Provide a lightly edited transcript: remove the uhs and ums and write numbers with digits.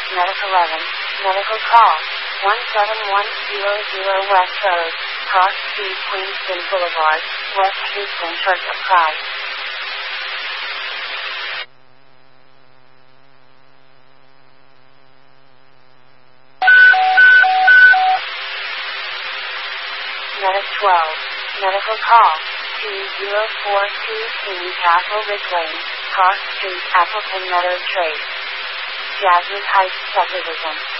Medic 11, medical call, 17100 West Road, Cross Street, Queenston Boulevard, West Houston, Church of Christ. Medic 12, medical call, 2042 Castle Ridge Lane, Cross Street, Appleton Meadows Trace, Jasmine Heights Subdivision.